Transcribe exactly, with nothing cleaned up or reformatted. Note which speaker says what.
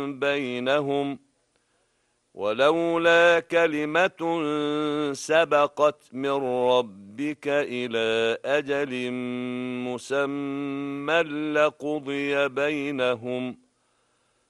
Speaker 1: بينهم ولولا كلمة سبقت من ربك إلى أجل مسمى لقضي بينهم